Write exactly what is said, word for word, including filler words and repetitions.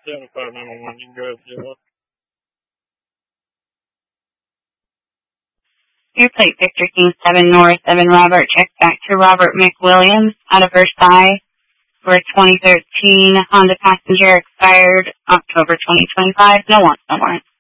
seventy-five nine one one, you can go ahead and do that. Your plate Victor King seven North seven Robert, check back to Robert McWilliams out of Versailles for a twenty thirteen Honda Passenger, expired October twenty twenty-five. No wants, no warrants.